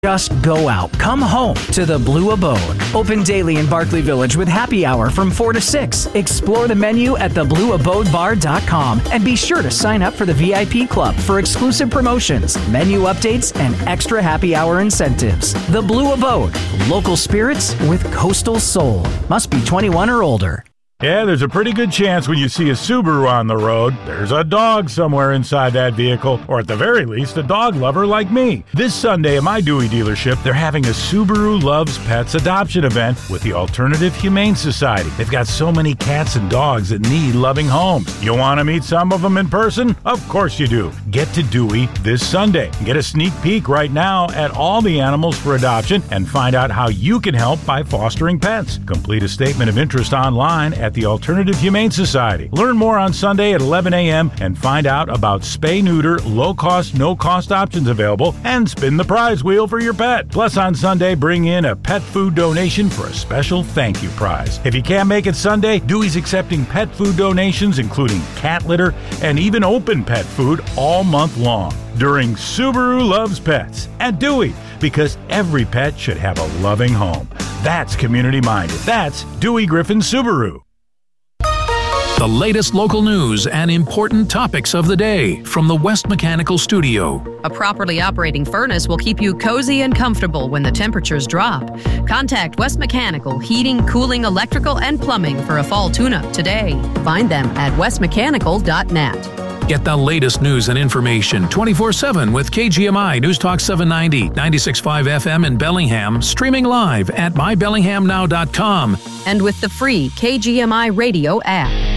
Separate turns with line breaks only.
Just go out. Come home to the Blue Abode. Open daily in Barclay Village with happy hour from 4 to 6. Explore the menu at theblueabodebar.com and be sure to sign up for the VIP Club for exclusive promotions, menu updates, and extra happy hour incentives. The Blue Abode. Local spirits with coastal soul. Must be 21 or older.
Yeah, there's a pretty good chance when you see a Subaru on the road, there's a dog somewhere inside that vehicle, or at the very least, a dog lover like me. This Sunday at my Dewey dealership, they're having a Subaru Loves Pets adoption event with the Alternative Humane Society. They've got so many cats and dogs that need loving homes. You want to meet some of them in person? Of course you do. Get to Dewey this Sunday. Get a sneak peek right now at all the animals for adoption and find out how you can help by fostering pets. Complete a statement of interest online at the Alternative Humane Society. Learn more on Sunday at 11 a.m. and find out about spay-neuter, low-cost, no-cost options available and spin the prize wheel for your pet. Plus on Sunday, bring in a pet food donation for a special thank you prize. If you can't make it Sunday, Dewey's accepting pet food donations including cat litter and even open pet food all month long during Subaru Loves Pets at Dewey, because every pet should have a loving home. That's community-minded. That's Dewey Griffin Subaru.
The latest local news and important topics of the day from the West Mechanical Studio.
A properly operating furnace will keep you cozy and comfortable when the temperatures drop. Contact West Mechanical Heating, Cooling, Electrical, and Plumbing for a fall tune-up today. Find them at westmechanical.net.
Get the latest news and information 24/7 with KGMI News Talk 790, 96.5 FM in Bellingham, streaming live at mybellinghamnow.com.
And with the free KGMI radio app.